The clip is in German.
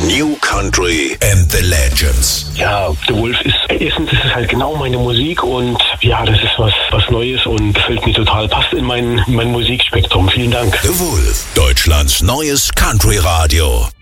New Country and the Legends. Ja, The Wolf ist, erstens ist es halt genau meine Musik und ja, das ist was Neues und gefällt mir total, passt in mein Musikspektrum. Vielen Dank. The Wolf, Deutschlands neues Country Radio.